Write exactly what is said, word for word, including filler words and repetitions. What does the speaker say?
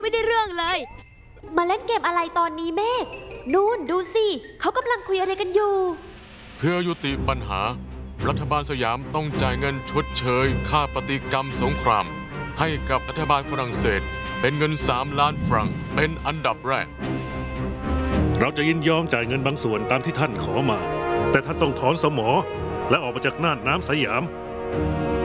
ไม่ได้เรื่องเลยมาเล่นเกมอะไรตอนนี้เมฆนู่นดูสิเขากำลังคุยอะไรกันอยู่เพื่อยุติปัญหารัฐบาลสยามต้องจ่ายเงินชดเชยค่าปฏิกรรมสงครามให้กับรัฐบาลฝรั่งเศสเป็นเงินสามล้านฟรังเป็นอันดับแรกเราจะยินยอมจ่ายเงินบางส่วนตามที่ท่านขอมาแต่ท่านต้องถอนสมอและออกมาจากน่านน้ำสยาม